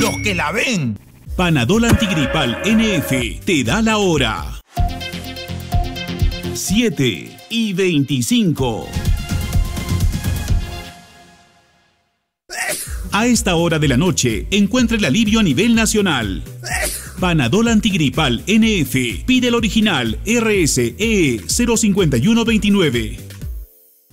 los que la ven. Panadol Antigripal NF te da la hora. 7:25. A esta hora de la noche, encuentra el alivio a nivel nacional. Panadol Antigripal NF. Pide el original RSE 05129.